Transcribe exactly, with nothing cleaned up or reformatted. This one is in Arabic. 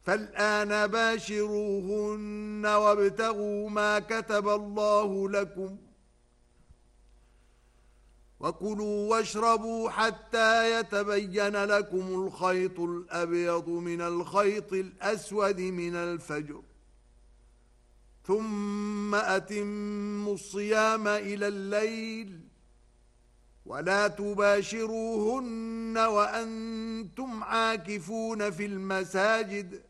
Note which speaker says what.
Speaker 1: فالآن باشروهن وابتغوا ما كتب الله لكم وكلوا واشربوا حتى يتبين لكم الخيط الأبيض من الخيط الأسود من الفجر ثم أتموا الصيام إلى الليل ولا تباشروهن وأنتم عاكفون في المساجد